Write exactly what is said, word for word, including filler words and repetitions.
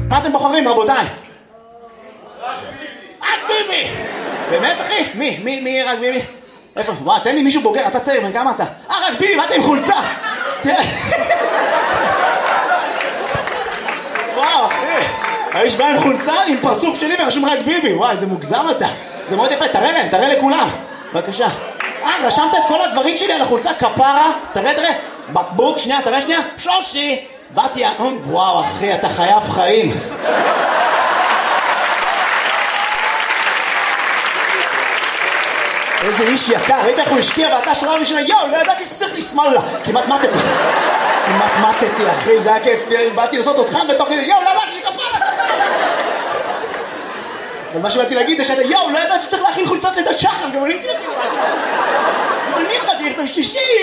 מה אתם בוחרים, רבותיי? רק ביבי! באמת, אחי? מי? מי? מי רק ביבי? איפה? וואו, תן לי מישהו בוגר, אתה צעיר, בן כמה אתה? אה, רק ביבי, באת עם חולצה! וואו, אחי! האיש בא עם חולצה, עם פרצוף שלי ורשום רק ביבי. וואי, זה מוגזם אתה. זה מאוד יפה, תראה להם, תראה לכולם. בבקשה. אה, רשמת את כל הדברים שלי על החולצה, כפרה. תראה, תראה. בקבוק, שנייה, תראה שנייה. שושי. באתי, וואו, אחי, אתה חייב חיים. איזה איש יקר, ראית איך הוא השקיע ואתה שורה ראשונה, יואו, לא ידעתי שצריך לשמאל לה. כמעט מתתי. כמעט מתתי, אחי, זה היה כיף. באתי לעשות אותך בתוך כזה, יואו, לא ידעתי שכפרה. אבל מה שבאתי להגיד זה שאתה, יואו, לא ידעתי שצריך להכין חולצות לידת שחר, גם אני הייתי להכין. אבל אני חייב לכתוב שישי.